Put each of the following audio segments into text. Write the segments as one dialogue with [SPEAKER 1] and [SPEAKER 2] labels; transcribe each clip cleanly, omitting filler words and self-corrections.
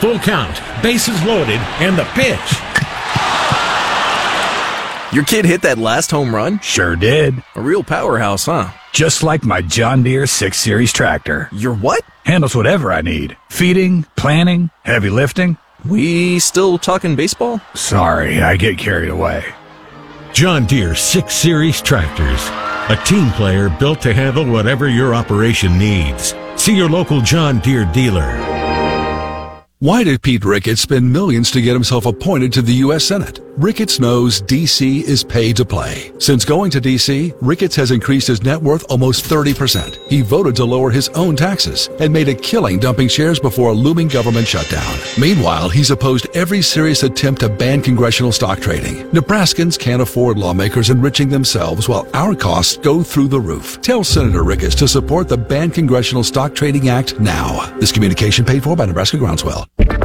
[SPEAKER 1] Full count, bases loaded, and the pitch.
[SPEAKER 2] Your kid hit that last home run?
[SPEAKER 3] Sure did.
[SPEAKER 2] A real powerhouse, huh?
[SPEAKER 3] Just like my John Deere 6 Series tractor.
[SPEAKER 2] Your what?
[SPEAKER 3] Handles whatever I need. Feeding, planting, heavy lifting.
[SPEAKER 2] We still talking baseball?
[SPEAKER 3] Sorry, I get carried away.
[SPEAKER 1] John Deere 6 Series tractors. A team player built to handle whatever your operation needs. See your local John Deere dealer.
[SPEAKER 4] Why did Pete Ricketts spend millions to get himself appointed to the U.S. Senate? Ricketts knows D.C. is paid to play. Since going to D.C., Ricketts has increased his net worth almost 30%. He voted to lower his own taxes and made a killing dumping shares before a looming government shutdown. Meanwhile, he's opposed every serious attempt to ban congressional stock trading. Nebraskans can't afford lawmakers enriching themselves while our costs go through the roof. Tell Senator Ricketts to support the Ban Congressional Stock Trading Act now. This communication paid for by Nebraska Groundswell.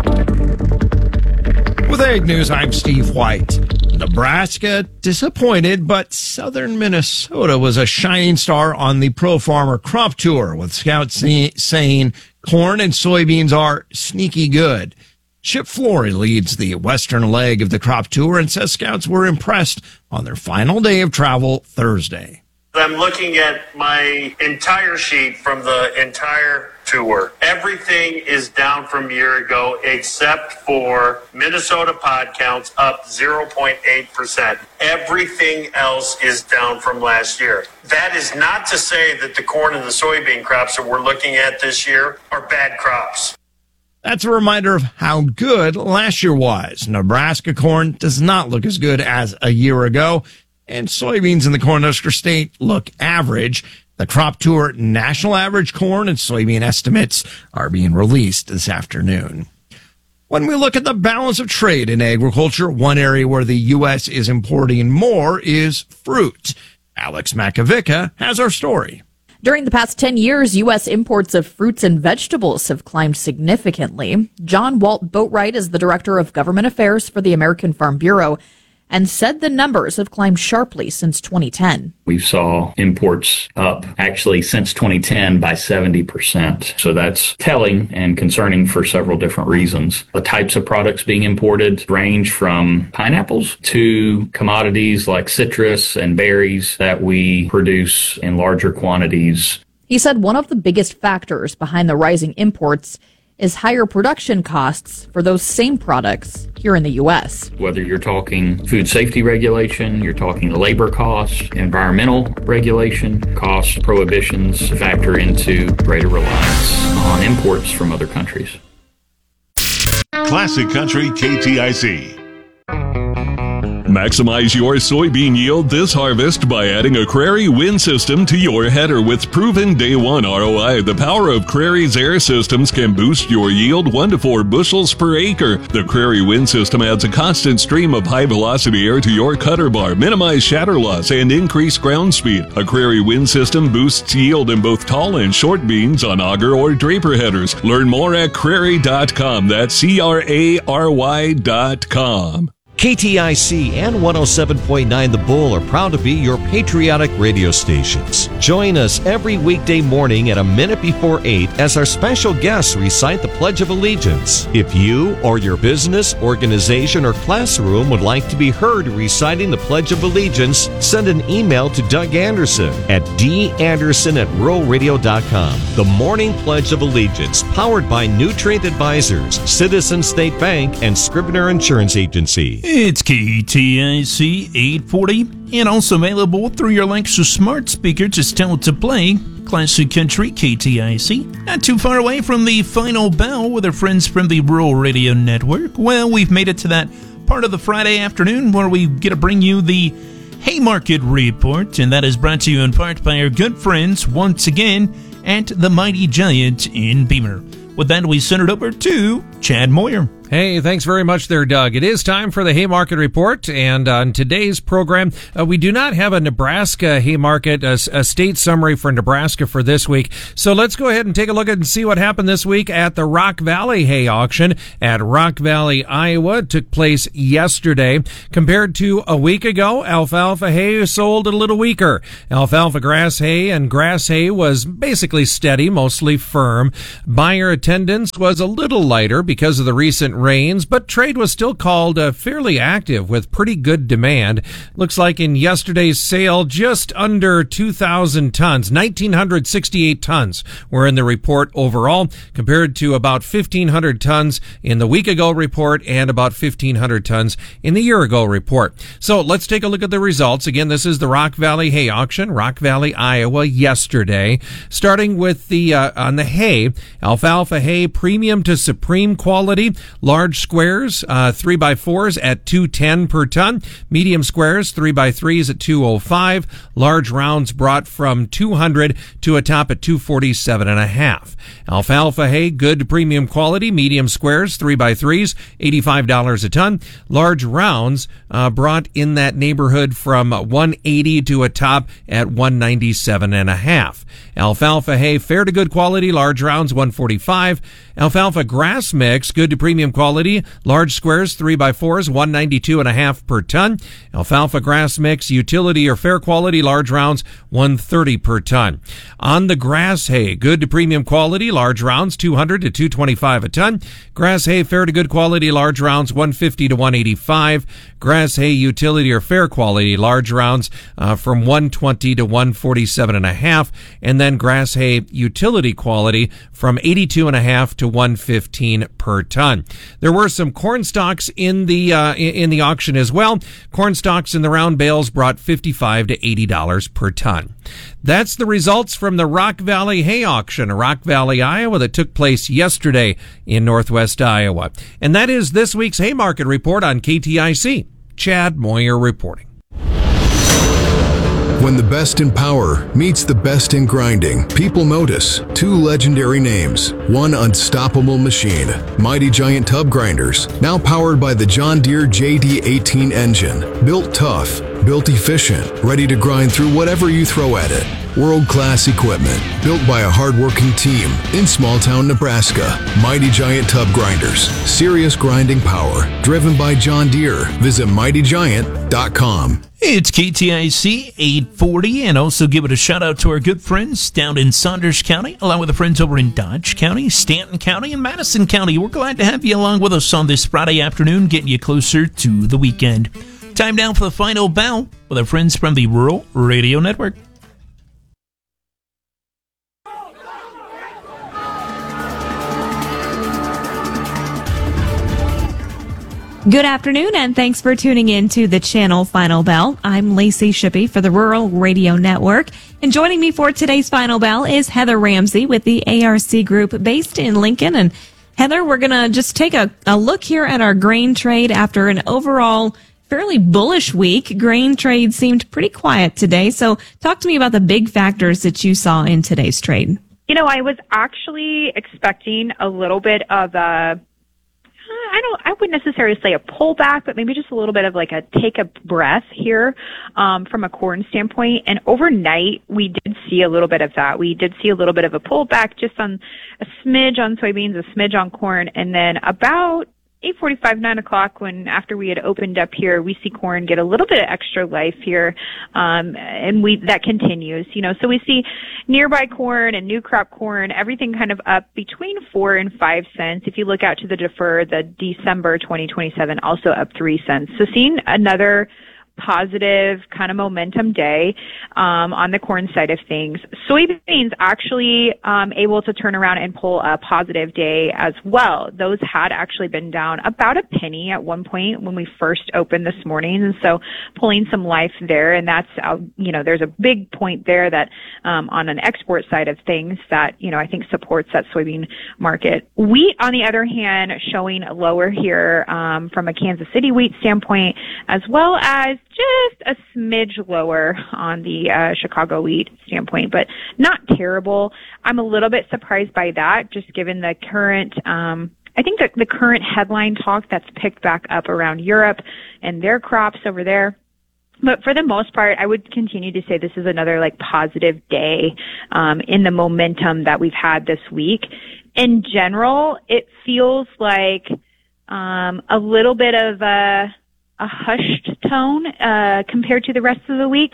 [SPEAKER 5] With Ag News, I'm Steve White. Nebraska disappointed, but southern Minnesota was a shining star on the Pro Farmer Crop Tour, with scouts saying corn and soybeans are sneaky good. Chip Flory leads the western leg of the crop tour and says scouts were impressed on their final day of travel Thursday.
[SPEAKER 6] I'm looking at my entire sheet from the entire tour. Everything is down from a year ago except for Minnesota pod counts up 0.8%. Everything else is down from last year. That is not to say that the corn and the soybean crops that we're looking at this year are bad crops.
[SPEAKER 5] That's a reminder of how good last year was. Nebraska corn does not look as good as a year ago, and soybeans in the Cornhusker State look average. The Crop Tour national average corn and soybean estimates are being released this afternoon. When we look at the balance of trade in agriculture, one area where the U.S. is importing more is fruit. Alex Makovica has our story.
[SPEAKER 7] During the past 10 years, U.S. imports of fruits and vegetables have climbed significantly. John Walt Boatwright is the Director of Government Affairs for the American Farm Bureau and said the numbers have climbed sharply since 2010.
[SPEAKER 8] We saw imports up actually since 2010 by 70%. So that's telling and concerning for several different reasons. The types of products being imported range from pineapples to commodities like citrus and berries that we produce in larger quantities.
[SPEAKER 7] He said one of the biggest factors behind the rising imports is higher production costs for those same products here in the U.S.
[SPEAKER 8] Whether you're talking food safety regulation, you're talking labor costs, environmental regulation, cost prohibitions factor into greater reliance on imports from other countries.
[SPEAKER 9] Classic Country KTIC.
[SPEAKER 10] Maximize your soybean yield this harvest by adding a Crary wind system to your header with proven day one ROI. The power of Crary's air systems can boost your yield 1 to 4 bushels per acre. The Crary wind system adds a constant stream of high velocity air to your cutter bar, minimize shatter loss, and increase ground speed. A Crary wind system boosts yield in both tall and short beans on auger or draper headers. Learn more at Crary.com. That's CRARY.com.
[SPEAKER 11] KTIC and 107.9 The Bull are proud to be your patriotic radio stations. Join us every weekday morning at a minute before 8 as our special guests recite the Pledge of Allegiance. If you or your business, organization, or classroom would like to be heard reciting the Pledge of Allegiance, send an email to Doug Anderson at danderson@ruralradio.com. The Morning Pledge of Allegiance, powered by Nutrient Advisors, Citizen State Bank, and Scribner Insurance Agency.
[SPEAKER 12] It's KTIC 840 and also available through your Alexa smart speaker. Just tell it to play Classic Country KTIC. Not too far away from the final bell with our friends from the Rural Radio Network. Well, we've made it to that part of the Friday afternoon where we get to bring you the Haymarket Report, and that is brought to you in part by our good friends once again at the Mighty Giant in Beamer. With that, we send it over to Chad Moyer.
[SPEAKER 13] Hey, thanks very much there, Doug. It is time for the Haymarket Report, and on today's program, we do not have a Nebraska Haymarket, a state summary for Nebraska for this week. So let's go ahead and take a look at and see what happened this week at the Rock Valley Hay Auction at Rock Valley, Iowa. It took place yesterday. Compared to a week ago, alfalfa hay sold a little weaker. Alfalfa grass hay and grass hay was basically steady, mostly firm. Buyer attendance was a little lighter because of the recent rains, but trade was still called fairly active with pretty good demand. Looks like in yesterday's sale, just under 2,000 tons, 1,968 tons were in the report overall, compared to about 1,500 tons in the week ago report and about 1,500 tons in the year ago report. So let's take a look at the results. Again, this is the Rock Valley Hay Auction, Rock Valley, Iowa, yesterday. Starting with the on the hay, alfalfa hay premium to supreme quality, large squares 3x4s at $210 per ton, medium squares 3x3s at $205, large rounds brought from $200 to a top at $247.5. Alfalfa hay, good premium quality, medium squares 3x3s $85 a ton, large rounds brought in that neighborhood from $180 to a top at $197.5. Alfalfa hay, fair to good quality, large rounds $145. Alfalfa grass mix, good to premium quality, large squares 3x4s $192.5 per ton. Alfalfa grass mix, utility or fair quality, large rounds $130 per ton. On the grass hay, good to premium quality, large rounds $200 to $225 a ton. Grass hay, fair to good quality, large rounds $150 to $185. Grass hay, utility or fair quality, large rounds from $120 to $147.5, and then grass hay utility quality from $82.5 to $115 per ton. There were some corn stalks in the auction as well. Corn stalks in the round bales brought $55 to $80 per ton. That's the results from the Rock Valley Hay Auction, Rock Valley, Iowa, that took place yesterday in Northwest Iowa. And that is this week's Hay Market Report on KTIC. Chad Moyer reporting.
[SPEAKER 14] When the best in power meets the best in grinding, people notice two legendary names, one unstoppable machine, Mighty Giant Tub Grinders, now powered by the John Deere JD18 engine, built tough, built efficient, ready to grind through whatever you throw at it. World-class equipment, built by a hard-working team in small-town Nebraska. Mighty Giant Tub Grinders, serious grinding power, driven by John Deere. Visit mightygiant.com.
[SPEAKER 12] It's KTIC 840, and also give it a shout out to our good friends down in Saunders County, along with the friends over in Dodge County, Stanton County, and Madison County. We're glad to have you along with us on this Friday afternoon, getting you closer to the weekend. Time now for the final bell with our friends from the Rural Radio Network.
[SPEAKER 15] Good afternoon, and thanks for tuning in to the Channel Final Bell. I'm Lacey Shippey for the Rural Radio Network. And joining me for today's Final Bell is Heather Ramsey with the ARC Group based in Lincoln. And Heather, we're going to just take a look here at our grain trade after an overall fairly bullish week. Grain trade seemed pretty quiet today. So talk to me about the big factors that you saw in today's trade.
[SPEAKER 16] You know, I was actually expecting a little bit of I wouldn't necessarily say a pullback, but maybe just a little bit of like a take a breath here from a corn standpoint. And overnight, we did see a little bit of that. We did see a little bit of a pullback just on a smidge on soybeans, a smidge on corn, and then about 8:45, 9 o'clock, when after we had opened up here, we see corn get a little bit of extra life here, and that continues. You know, so we see nearby corn and new crop corn, everything kind of up between 4 and 5 cents. If you look out to the defer, the December 2027 also up 3 cents. So seeing another positive kind of momentum day on the corn side of things. Soybeans actually able to turn around and pull a positive day as well. Those had actually been down about a penny at one point when we first opened this morning, and so pulling some life there. And that's there's a big point there that on an export side of things that I think supports that soybean market. Wheat, on the other hand, showing lower here from a Kansas City wheat standpoint, as well as just a smidge lower on the Chicago wheat standpoint, but not terrible. I'm a little bit surprised by that, just given the current, I think that the current headline talk that's picked back up around Europe and their crops over there. But for the most part, I would continue to say this is another positive day in the momentum that we've had this week. In general, it feels like a little bit of a hushed tone compared to the rest of the week.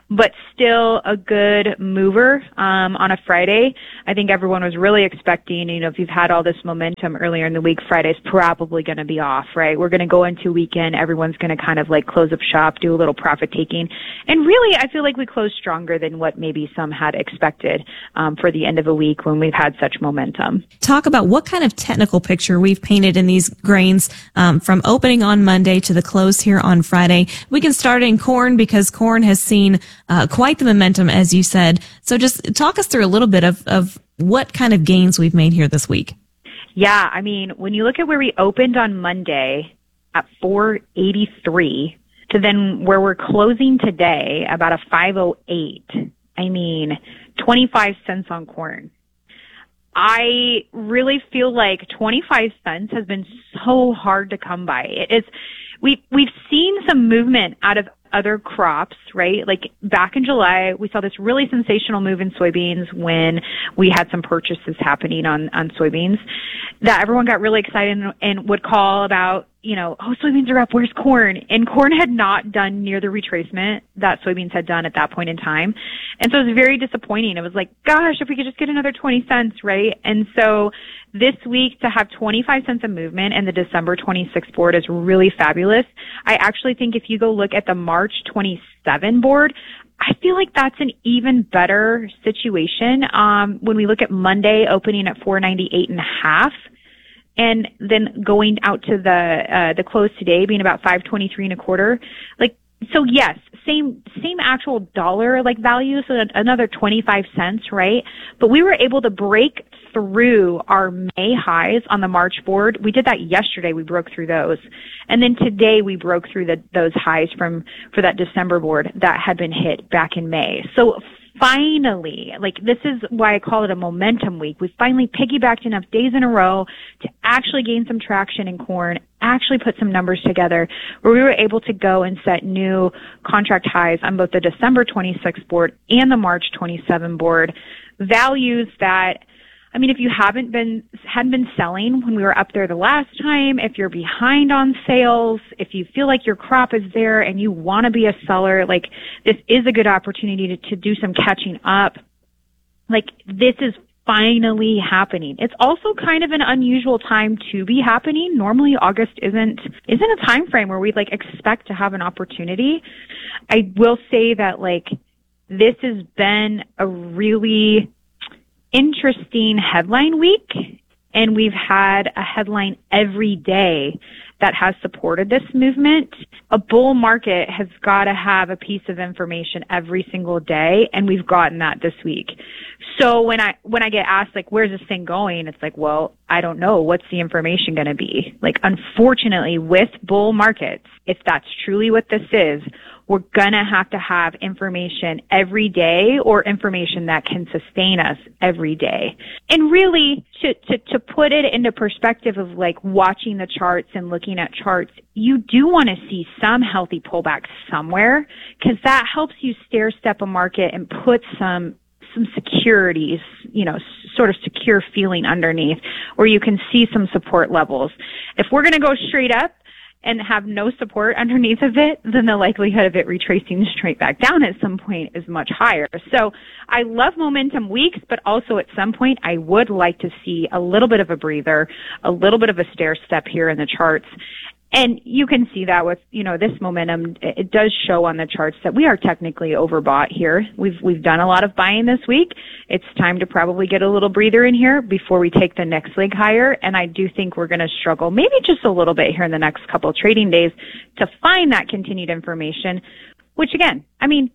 [SPEAKER 16] but still a good mover on a Friday. I think everyone was really expecting, if you've had all this momentum earlier in the week, Friday's probably going to be off, right? We're going to go into weekend. Everyone's going to kind of like close up shop, do a little profit taking. And really, I feel like we closed stronger than what maybe some had expected for the end of a week when we've had such momentum.
[SPEAKER 15] Talk about what kind of technical picture we've painted in these grains from opening on Monday to the close here on Friday. We can start in corn because corn has seen quite the momentum, as you said. So just talk us through a little bit of what kind of gains we've made here this week.
[SPEAKER 16] Yeah, I mean, when you look at where we opened on Monday at 483 to then where we're closing today about a 508, I mean, 25 cents on corn. I really feel like 25 cents has been so hard to come by. We've seen some movement out of other crops, right? Like back in July, we saw this really sensational move in soybeans when we had some purchases happening on soybeans that everyone got really excited and would call about, soybeans are up, where's corn? And corn had not done near the retracement that soybeans had done at that point in time. And so it was very disappointing. It was like, gosh, if we could just get another 20 cents, right? And so this week to have 25 cents of movement and the December 26 board is really fabulous. I actually think if you go look at the March 27 board, I feel like that's an even better situation. When we look at Monday opening at 498.5 and then going out to the close today being about 523.25. So yes, same actual dollar value, so another 25 cents, right? But we were able to break through our May highs on the March board. We did that yesterday. We broke through those. And then today we broke through those highs for that December board that had been hit back in May. So finally, this is why I call it a momentum week. We finally piggybacked enough days in a row to actually gain some traction in corn, actually put some numbers together where we were able to go and set new contract highs on both the December 26 board and the March 27 board. Values that, if you hadn't been selling when we were up there the last time, if you're behind on sales, if you feel like your crop is there and you want to be a seller, this is a good opportunity to do some catching up. This is finally happening. It's also kind of an unusual time to be happening. Normally August isn't a time frame where we'd expect to have an opportunity. I will say that this has been a really interesting headline week, and we've had a headline every day that has supported this movement. A bull market has got to have a piece of information every single day, and we've gotten that this week. So when I get asked where's this thing going, it's well, I don't know. What's the information going to be? Unfortunately, with bull markets, if that's truly what this is, we're gonna have to have information every day, or information that can sustain us every day. And really, to put it into perspective of watching the charts and looking at charts, you do want to see some healthy pullback somewhere, because that helps you stair step a market and put some securities, sort of secure feeling underneath, where you can see some support levels. If we're going to go straight up and have no support underneath of it, then the likelihood of it retracing straight back down at some point is much higher. So I love momentum weeks, but also at some point I would like to see a little bit of a breather, a little bit of a stair step here in the charts. And you can see that with, this momentum. It does show on the charts that we are technically overbought here. We've done a lot of buying this week. It's time to probably get a little breather in here before we take the next leg higher. And I do think we're going to struggle maybe just a little bit here in the next couple of trading days to find that continued information, which again,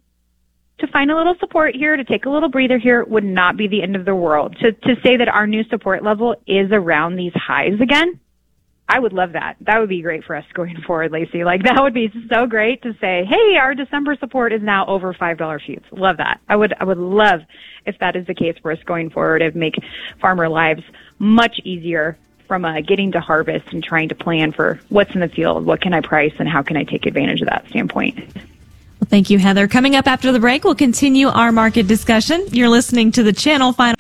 [SPEAKER 16] to find a little support here, to take a little breather here would not be the end of the world. To say that our new support level is around these highs again, I would love that. That would be great for us going forward, Lacey. That would be so great to say, hey, our December support is now over $5 feuds. Love that. I would love if that is the case for us going forward. It'd make farmer lives much easier from getting to harvest and trying to plan for what's in the field, what can I price, and how can I take advantage of that standpoint.
[SPEAKER 15] Well, thank you, Heather. Coming up after the break, we'll continue our market discussion. You're listening to the Channel Final.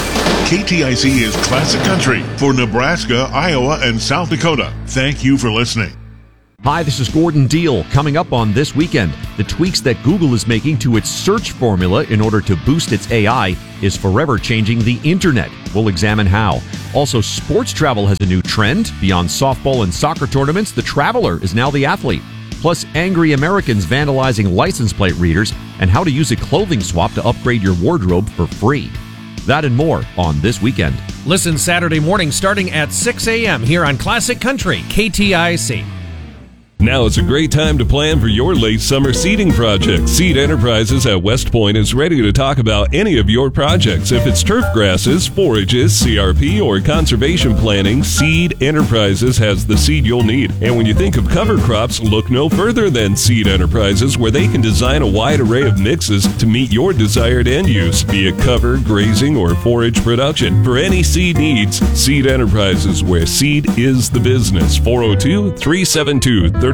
[SPEAKER 9] KTIC is classic country for Nebraska, Iowa, and South Dakota. Thank you for listening.
[SPEAKER 17] Hi, this is Gordon Deal. Coming up on This Weekend, the tweaks that Google is making to its search formula in order to boost its AI is forever changing the internet. We'll examine how. Also, sports travel has a new trend. Beyond softball and soccer tournaments, the traveler is now the athlete. Plus, angry Americans vandalizing license plate readers and how to use a clothing swap to upgrade your wardrobe for free. That and more on This Weekend.
[SPEAKER 13] Listen Saturday morning starting at 6 a.m. here on Classic Country, KTIC.
[SPEAKER 10] Now is a great time to plan for your late summer seeding project. Seed Enterprises at West Point is ready to talk about any of your projects. If it's turf grasses, forages, CRP, or conservation planning, Seed Enterprises has the seed you'll need. And when you think of cover crops, look no further than Seed Enterprises, where they can design a wide array of mixes to meet your desired end use, be it cover, grazing, or forage production. For any seed needs, Seed Enterprises, where seed is the business. 402-372-3238.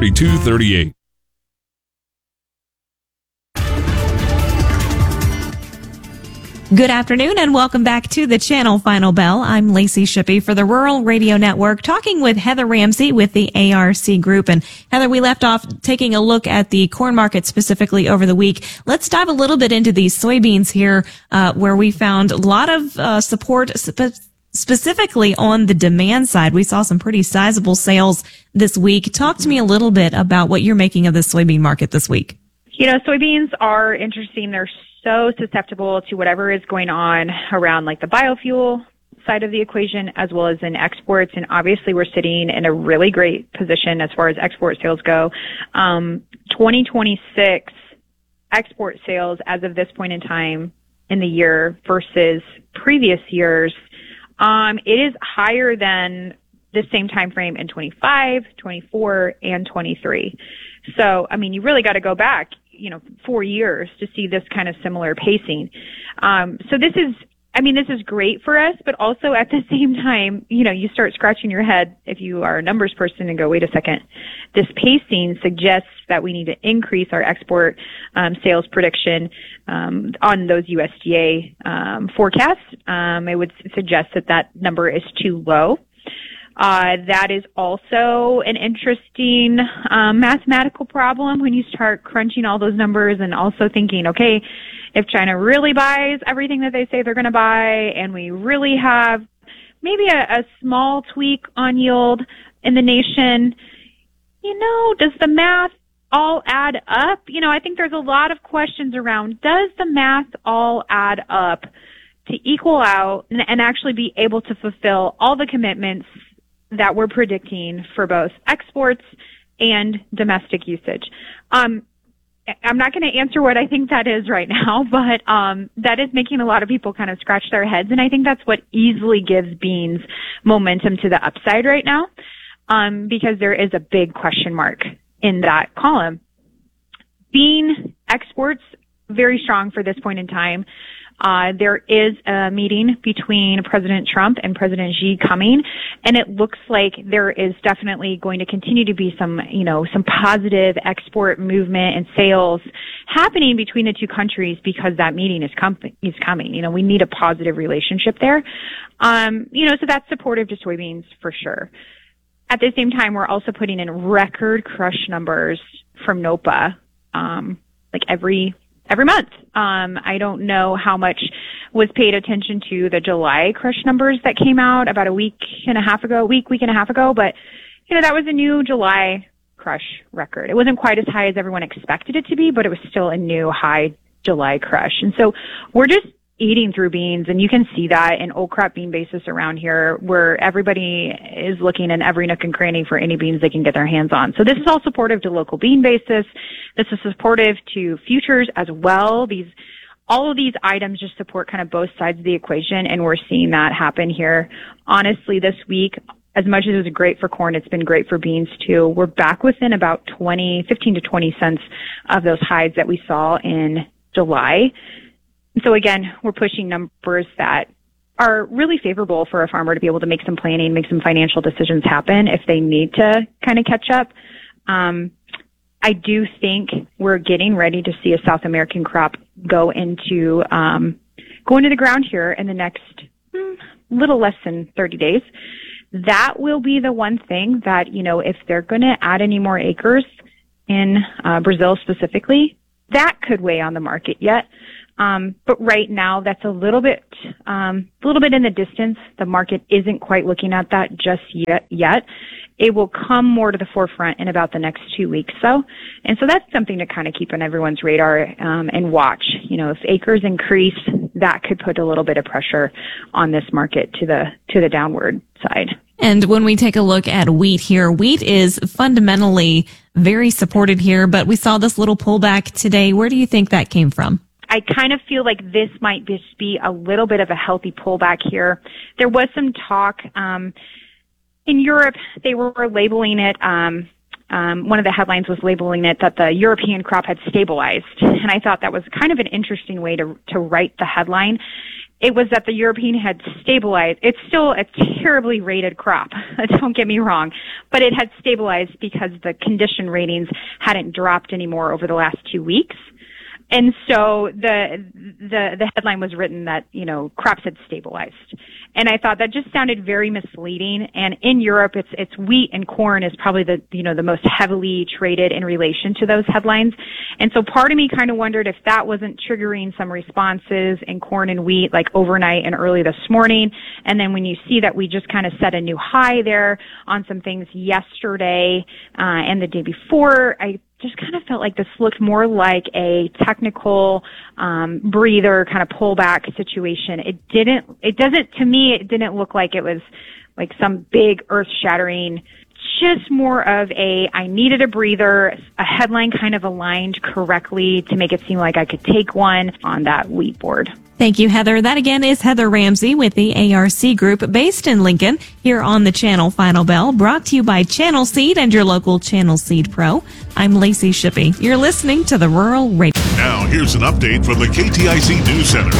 [SPEAKER 15] Good afternoon and welcome back to the Channel Final Bell. I'm Lacey Shippey for the Rural Radio Network, talking with Heather Ramsey with the ARC Group. And Heather, we left off taking a look at the corn market specifically over the week. Let's dive a little bit into these soybeans here, where we found a lot of support specifically on the demand side. We saw some pretty sizable sales this week. Talk to me a little bit about what you're making of the soybean market this week.
[SPEAKER 16] You know, soybeans are interesting. They're so susceptible to whatever is going on around like the biofuel side of the equation as well as in exports. And obviously we're sitting in a really great position as far as export sales go. 2026 export sales as of this point in time in the year versus previous years, it is higher than the same time frame in 25, 24, and 23. So, I mean, you really got to go back, 4 years to see this kind of similar pacing. So this is great for us, but also at the same time, you start scratching your head if you are a numbers person and go, wait a second, this pacing suggests that we need to increase our export sales prediction on those USDA forecasts. It would suggest that number is too low. That is also an interesting mathematical problem when you start crunching all those numbers and also thinking, okay, if China really buys everything that they say they're going to buy and we really have maybe a small tweak on yield in the nation, does the math all add up? I think there's a lot of questions around, does the math all add up to equal out and actually be able to fulfill all the commitments that we're predicting for both exports and domestic usage? I'm not going to answer what I think that is right now, but that is making a lot of people kind of scratch their heads, and I think that's what easily gives beans momentum to the upside right now, because there is a big question mark in that column. Bean exports, very strong for this point in time. There is a meeting between President Trump and President Xi coming, and it looks like there is definitely going to continue to be some positive export movement and sales happening between the two countries because that meeting is coming. We need a positive relationship there. So that's supportive to soybeans for sure. At the same time, we're also putting in record crush numbers from NOPA, every month. I don't know how much was paid attention to the July crush numbers that came out about a week and a half ago, but that was a new July crush record. It wasn't quite as high as everyone expected it to be, but it was still a new high July crush. And so we're just eating through beans, and you can see that in old crop bean basis around here where everybody is looking in every nook and cranny for any beans they can get their hands on. So this is all supportive to local bean basis. This is supportive to futures as well. All of these items just support kind of both sides of the equation, and we're seeing that happen here. Honestly, this week, as much as it was great for corn, it's been great for beans too. We're back within about 15 to 20 cents of those highs that we saw in July. So again, we're pushing numbers that are really favorable for a farmer to be able to make some planning, make some financial decisions happen if they need to kind of catch up. I do think we're getting ready to see a South American crop go into the ground here in the next little less than 30 days. that will be the one thing that, if they're going to add any more acres in Brazil specifically, that could weigh on the market yet. But right now, that's a little bit in the distance. The market isn't quite looking at that just yet. It will come more to the forefront in about the next 2 weeks, and so that's something to kind of keep on everyone's radar and watch. If acres increase, that could put a little bit of pressure on this market to the downward side.
[SPEAKER 15] And when we take a look at wheat here, wheat is fundamentally very supported here, but we saw this little pullback today. Where do you think that came from?
[SPEAKER 16] I kind of feel like this might just be a little bit of a healthy pullback here. There was some talk in Europe. They were labeling it. One of the headlines was labeling it that the European crop had stabilized, and I thought that was kind of an interesting way to write the headline. It was that the European had stabilized. It's still a terribly rated crop, don't get me wrong, but it had stabilized because the condition ratings hadn't dropped anymore over the last 2 weeks. And so the headline was written that, crops had stabilized. And I thought that just sounded very misleading. And in Europe, it's wheat and corn is probably the most heavily traded in relation to those headlines. And so part of me kind of wondered if that wasn't triggering some responses in corn and wheat, like overnight and early this morning. And then when you see that we just kind of set a new high there on some things yesterday, and the day before, I just kind of felt like this looked more like a technical breather kind of pullback situation. It didn't look like it was like some big earth-shattering, just more of I needed a breather. A headline kind of aligned correctly to make it seem like I could take one on that wheat board.
[SPEAKER 15] Thank you, Heather. That again is Heather Ramsey with the ARC Group based in Lincoln here on the Channel Final Bell, brought to you by Channel Seed and your local Channel Seed Pro. I'm Lacey Shippey. You're listening to the Rural Radio.
[SPEAKER 9] Now here's an update from the KTIC News Center.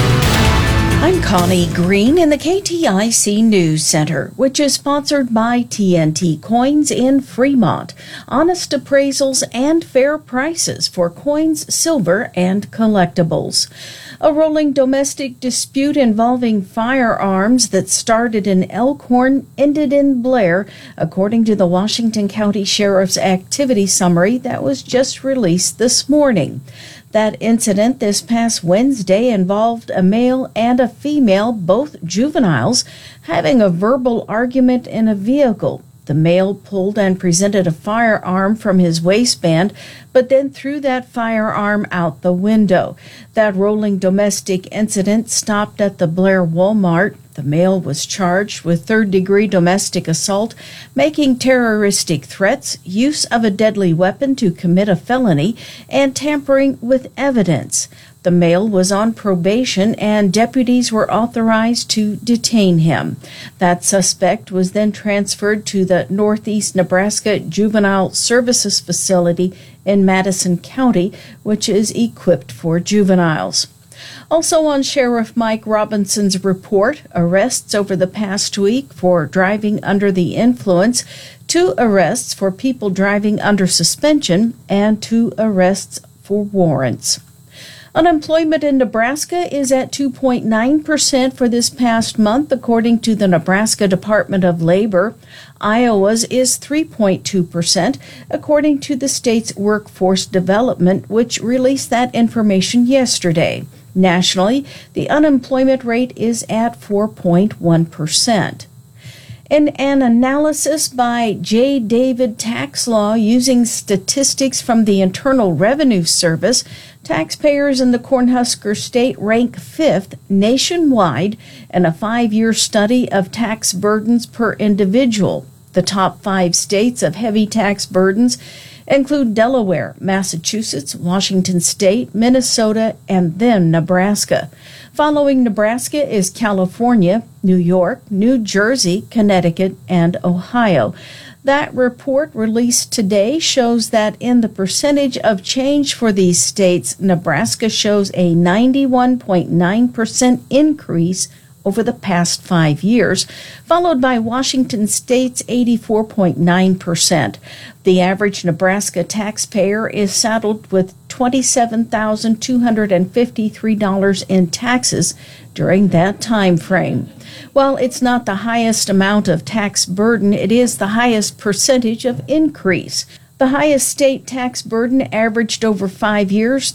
[SPEAKER 18] I'm Connie Green in the KTIC News Center, which is sponsored by TNT Coins in Fremont. Honest appraisals and fair prices for coins, silver, and collectibles. A rolling domestic dispute involving firearms that started in Elkhorn ended in Blair, according to the Washington County Sheriff's activity summary that was just released this morning. That incident this past Wednesday involved a male and a female, both juveniles, having a verbal argument in a vehicle. The male pulled and presented a firearm from his waistband, but then threw that firearm out the window. That rolling domestic incident stopped at the Blair Walmart. The male was charged with third-degree domestic assault, making terroristic threats, use of a deadly weapon to commit a felony, and tampering with evidence. The male was on probation, and deputies were authorized to detain him. That suspect was then transferred to the Northeast Nebraska Juvenile Services Facility in Madison County, which is equipped for juveniles. Also on Sheriff Mike Robinson's report, arrests over the past week for driving under the influence, 2 arrests for people driving under suspension, and 2 arrests for warrants. Unemployment in Nebraska is at 2.9% for this past month, according to the Nebraska Department of Labor. Iowa's is 3.2%, according to the state's Workforce Development, which released that information yesterday. Nationally, the unemployment rate is at 4.1%. In an analysis by J. David Tax Law using statistics from the Internal Revenue Service, taxpayers in the Cornhusker State rank 5th nationwide in a 5-year study of tax burdens per individual. The top 5 states of heavy tax burdens include Delaware, Massachusetts, Washington State, Minnesota, and then Nebraska. Following Nebraska is California, New York, New Jersey, Connecticut, and Ohio. That report released today shows that in the percentage of change for these states, Nebraska shows a 91.9% increase over the past 5 years, followed by Washington State's 84.9%. The average Nebraska taxpayer is saddled with $27,253 in taxes during that time frame. While it's not the highest amount of tax burden, it is the highest percentage of increase. The highest state tax burden averaged over 5 years,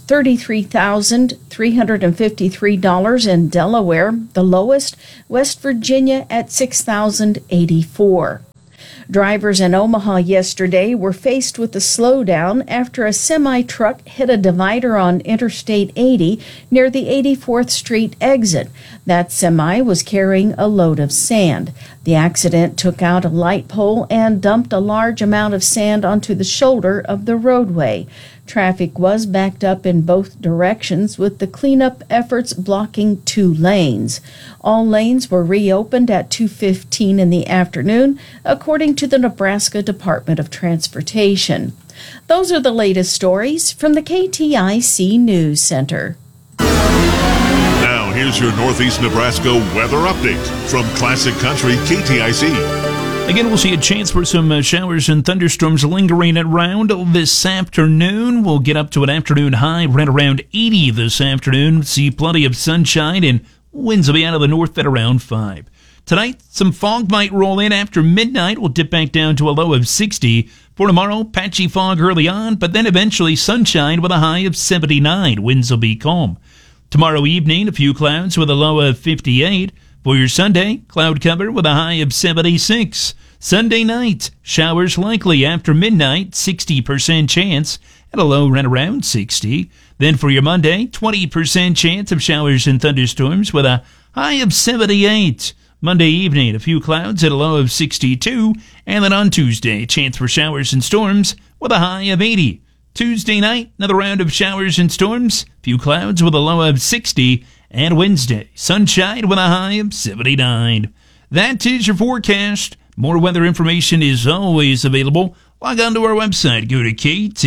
[SPEAKER 18] $33,353 in Delaware. The lowest, West Virginia at $6,084. Drivers in Omaha yesterday were faced with a slowdown after a semi-truck hit a divider on Interstate 80 near the 84th Street exit. That semi was carrying a load of sand. The accident took out a light pole and dumped a large amount of sand onto the shoulder of the roadway. Traffic was backed up in both directions, with the cleanup efforts blocking 2 lanes. All lanes were reopened at 2:15 in the afternoon, according to the Nebraska Department of Transportation. Those are the latest stories from the KTIC News Center.
[SPEAKER 9] Now, here's your Northeast Nebraska weather update from Classic Country KTIC.
[SPEAKER 12] Again, we'll see a chance for some showers and thunderstorms lingering around this afternoon. We'll get up to an afternoon high right around 80 this afternoon. See plenty of sunshine, and winds will be out of the north at around 5. Tonight, some fog might roll in after midnight. We'll dip back down to a low of 60. For tomorrow, patchy fog early on, but then eventually sunshine with a high of 79. Winds will be calm. Tomorrow evening, a few clouds with a low of 58. For your Sunday, cloud cover with a high of 76. Sunday night, showers likely after midnight, 60% chance, at a low right around 60. Then for your Monday, 20% chance of showers and thunderstorms with a high of 78. Monday evening, a few clouds at a low of 62. And then on Tuesday, chance for showers and storms with a high of 80. Tuesday night, another round of showers and storms, few clouds with a low of 60. And Wednesday, sunshine with a high of 79. That is your forecast. More weather information is always available. Log on to our website. Go to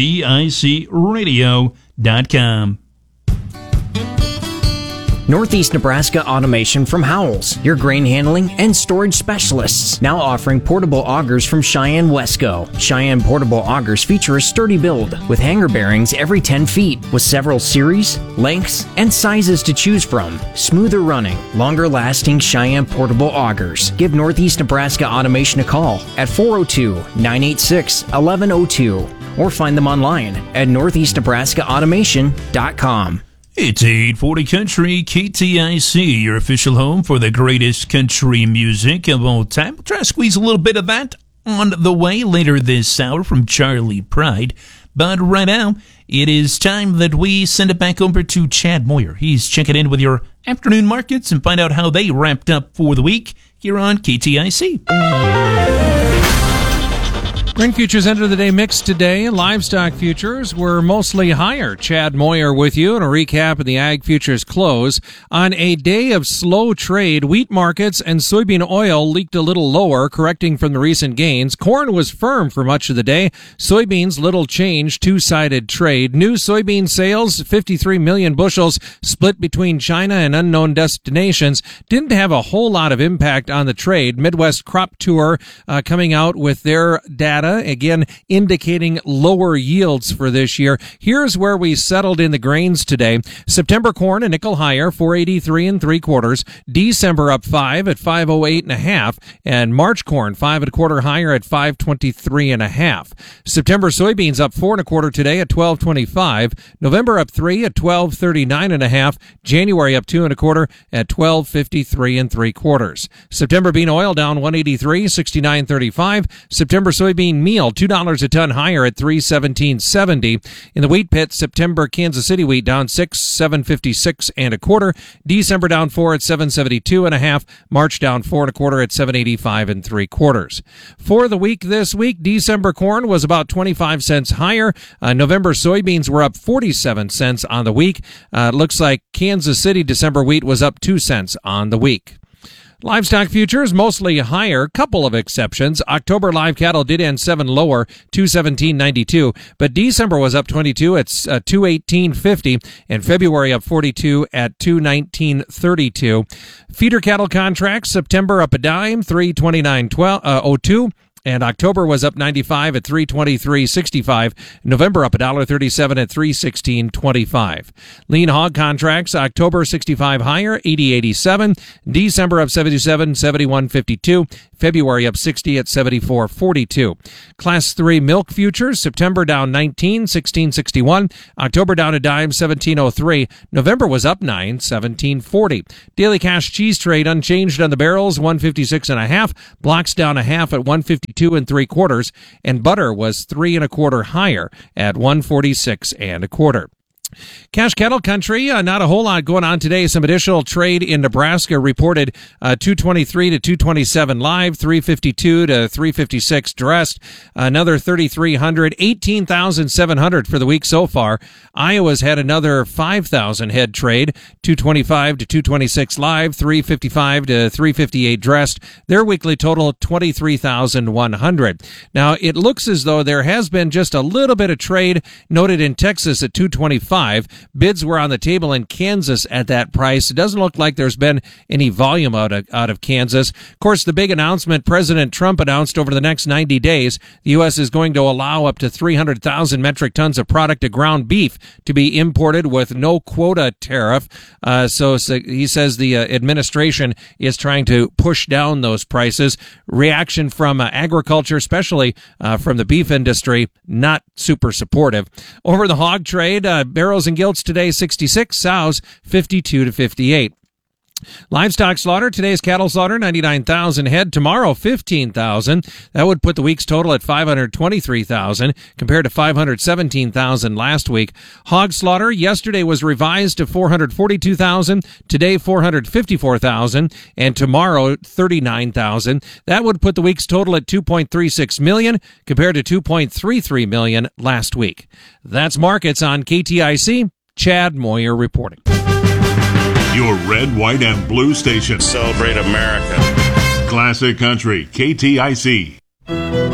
[SPEAKER 12] kticradio.com.
[SPEAKER 19] Northeast Nebraska Automation from Howells, your grain handling and storage specialists. Now offering portable augers from Cheyenne Wesco. Cheyenne portable augers feature a sturdy build with hanger bearings every 10 feet with several series, lengths, and sizes to choose from. Smoother running, longer lasting Cheyenne portable augers. Give Northeast Nebraska Automation a call at 402-986-1102 or find them online at northeastnebraskaautomation.com.
[SPEAKER 12] It's 840 Country, KTIC, your official home for the greatest country music of all time. We'll try to squeeze a little bit of that on the way later this hour from Charlie Pride. But right now, it is time that we send it back over to Chad Moyer. He's checking in with your afternoon markets and find out how they wrapped up for the week here on KTIC.
[SPEAKER 13] Grain futures end of the day mixed today. Livestock futures were mostly higher. Chad Moyer with you, and a recap of the ag futures close. On a day of slow trade, wheat markets and soybean oil leaked a little lower, correcting from the recent gains. Corn was firm for much of the day. Soybeans, little change, two-sided trade. New soybean sales, 53 million bushels, split between China and unknown destinations, didn't have a whole lot of impact on the trade. Midwest Crop Tour coming out with their data, again indicating lower yields for this year. Here's where we settled in the grains today. September corn a nickel higher, 4.83 3/4. December up 5 at 5.08 1/2, and March corn 5 1/4 higher at 5.23 1/2. September soybeans up 4 1/4 today at 12.25. November up 3 at 12.39 1/2. January up 2 1/4 at 12.53 3/4. September bean oil down 183, 69.35. September soybean meal $2 a ton higher at 317.70. In the wheat pit, September Kansas City wheat down 6, 756 1/4. December down 4 at 772 1/2. March down 4 1/4 at 785 3/4. For the week this week, December corn was about 25 cents higher. November soybeans were up 47 cents on the week. Looks like Kansas City December wheat was up 2 cents on the week. Livestock futures mostly higher, couple of exceptions. October live cattle did end 7 lower, 217.92, but December was up 22 at 218.50, and February up 42 at 219.32. Feeder cattle contracts, September up a dime, 329.02. And October was up 95 at $323.65. November up $1.37 at $316.25. Lean hog contracts, October 65 higher, 80.87. December up 77, 71.52. February up 60 at 74.42. Class 3 milk futures, September down 19, 16.61. October down a dime, 17.03. November was up 9, 17.40. Daily cash cheese trade unchanged on the barrels, 156.5. Blocks down a half at 152 3/4, and butter was 3 1/4 higher at 146 1/4. Cash cattle country, not a whole lot going on today. Some additional trade in Nebraska reported 223 to 227 live, 352 to 356 dressed, another 3,300, 18,700 for the week so far. Iowa's had another 5,000 head trade, 225 to 226 live, 355 to 358 dressed. Their weekly total 23,100. Now it looks as though there has been just a little bit of trade noted in Texas at 225. Bids were on the table in Kansas at that price. It doesn't look like there's been any volume out of Kansas. Of course, the big announcement President Trump announced over the next 90 days, the U.S. is going to allow up to 300,000 metric tons of product of ground beef to be imported with no quota tariff. So he says the administration is trying to push down those prices. Reaction from agriculture, especially from the beef industry, not super supportive. Over the hog trade, barrels and gilts today 66, sows 52 to 58. Livestock slaughter, today's cattle slaughter 99,000 head, tomorrow 15,000. That would put the week's total at 523,000 compared to 517,000 last week. Hog slaughter yesterday was revised to 442,000, today 454,000, and tomorrow 39,000. That would put the week's total at 2.36 million compared to 2.33 million last week. That's markets on KTIC. Chad Moyer reporting.
[SPEAKER 9] Your red, white, and blue station.
[SPEAKER 20] Celebrate America.
[SPEAKER 9] Classic Country, KTIC.